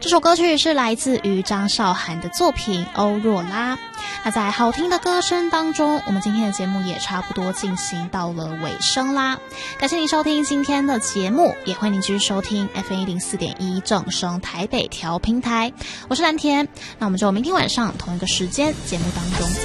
这首歌曲是来自于张韶涵的作品《欧若拉》。那在好听的歌声当中，我们今天的节目也差不多进行到了尾声啦。感谢您收听今天的节目，也欢迎您继续收听 FM104.1 正声台北调频台，我是蓝田。那我们就明天晚上同一个时间节目当中